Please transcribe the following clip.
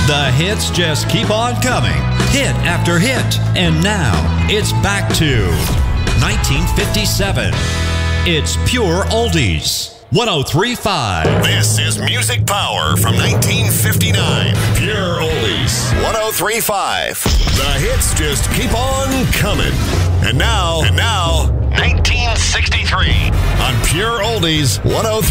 The hits just keep on coming, hit after hit. And now, it's back to 1957. It's Pure Oldies. 103.5. This is Music Power from 1959. Pure Oldies. 103.5. The hits just keep on coming. And now, 1963 on Pure Oldies 103.